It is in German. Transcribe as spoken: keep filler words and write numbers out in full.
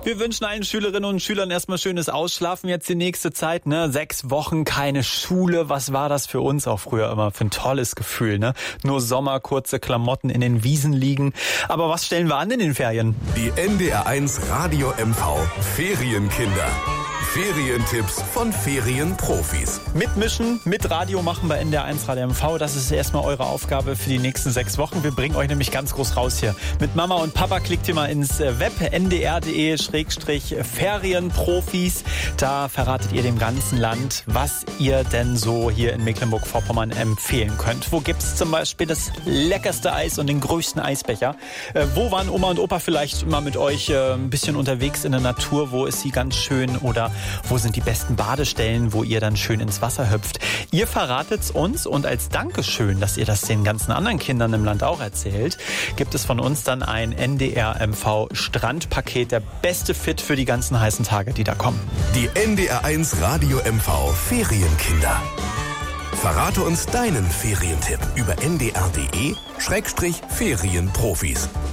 Wir wünschen allen Schülerinnen und Schülern erstmal schönes Ausschlafen jetzt die nächste Zeit, ne? Sechs Wochen, keine Schule. Was war das für uns auch früher immer für ein tolles Gefühl, ne? Nur Sommer, kurze Klamotten in den Wiesen liegen. Aber was stellen wir an in den Ferien? Die N D R eins Radio M V Ferienkinder. Ferientipps von Ferienprofis. Mitmischen, mit Radio machen bei N D R eins Radio M V. Das ist erstmal eure Aufgabe für die nächsten sechs Wochen. Wir bringen euch nämlich ganz groß raus hier. Mit Mama und Papa klickt ihr mal ins Web n d r punkt d e Schrägstrich Ferienprofis. Da verratet ihr dem ganzen Land, was ihr denn so hier in Mecklenburg-Vorpommern empfehlen könnt. Wo gibt's zum Beispiel das leckerste Eis und den größten Eisbecher? Äh, wo waren Oma und Opa vielleicht mal mit euch äh, ein bisschen unterwegs in der Natur? Wo ist sie ganz schön? Oder wo sind die besten Badestellen, wo ihr dann schön ins Wasser hüpft? Ihr verratet's uns und als Dankeschön, dass ihr das den ganzen anderen Kindern im Land auch erzählt, gibt es von uns dann ein N D R M V Strandpaket, der beste Fit für die ganzen heißen Tage, die da kommen. Die N D R eins Radio M V Ferienkinder. Verrate uns deinen Ferientipp über n d r punkt d e Schrägstrich Ferienprofis.